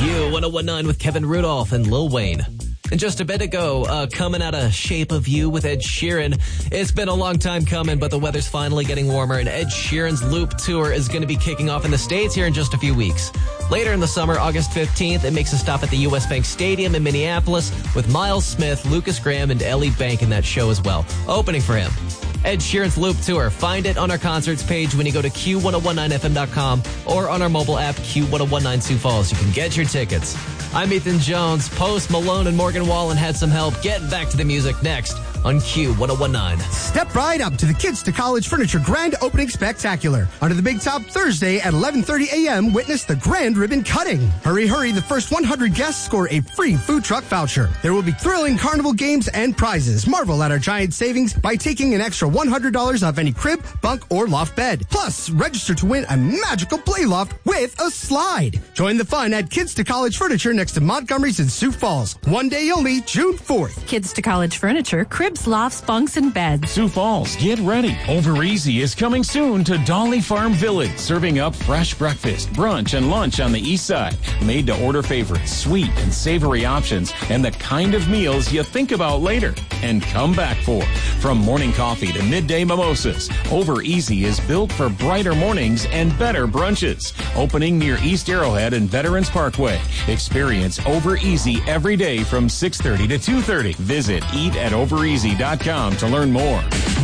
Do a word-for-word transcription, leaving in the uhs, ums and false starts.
Q one oh one nine with Kevin Rudolph and Lil Wayne. And just a bit ago, uh, coming out of Shape of You with Ed Sheeran. It's been a long time coming, but the weather's finally getting warmer, and Ed Sheeran's Loop Tour is going to be kicking off in the States here in just a few weeks. Later in the summer, August fifteenth, it makes a stop at the U S Bank Stadium in Minneapolis with Miles Smith, Lucas Graham, and Ellie Bank in that show as well, opening for him. Ed Sheeran's Loop Tour. Find it on our concerts page when you go to Q one oh one nine F M dot com or on our mobile app Q one oh one nine Sioux Falls. You can get your tickets. I'm Ethan Jones. Post Malone and Morgan Wallen had some help. Get back to the music next on Q one oh one nine. Step right up to the Kids to College Furniture Grand Opening Spectacular. Under the Big Top Thursday at eleven thirty a.m., witness the grand ribbon cutting. Hurry, hurry, the first one hundred guests score a free food truck voucher. There will be thrilling carnival games and prizes. Marvel at our giant savings by taking an extra one hundred dollars off any crib, bunk, or loft bed. Plus, register to win a magical play loft with a slide. Join the fun at Kids to College Furniture next to Montgomery's in Sioux Falls. One day only, June fourth. Kids to College Furniture, cribs, lofts, bunks, and beds. Sioux Falls, get ready. Over Easy is coming soon to Dolly Farm Village, serving up fresh breakfast, brunch, and lunch on the east side. Made to order favorites, sweet and savory options, and the kind of meals you think about later and come back for. From morning coffee to midday mimosas, Over Easy is built for brighter mornings and better brunches. Opening near East Arrowhead and Veterans Parkway. Experience Over Easy every day from six thirty to two thirty. Visit eat at over easy dot com to learn more.